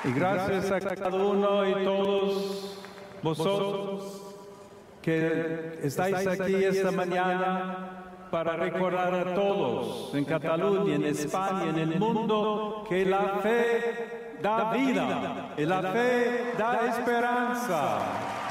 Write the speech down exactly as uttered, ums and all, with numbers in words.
Y gracias a cada uno y todos vosotros que estáis aquí esta mañana para recordar a todos en Cataluña, en España, en el mundo, que la fe da vida y la fe da esperanza.